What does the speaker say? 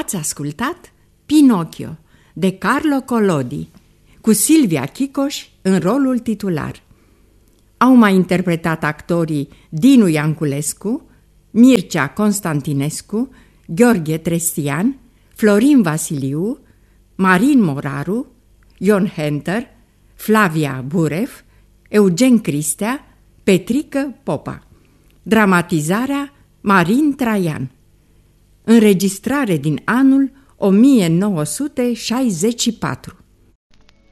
Ați ascultat Pinocchio de Carlo Collodi, cu Silvia Chicoș în rolul titular. Au mai interpretat actorii Dinu Ianculescu, Mircea Constantinescu, Gheorghe Trestian, Florin Vasiliu, Marin Moraru, Ion Henter, Flavia Buref, Eugen Cristea, Petrică Popa. Dramatizarea Marin Traian. Înregistrare din anul 1964.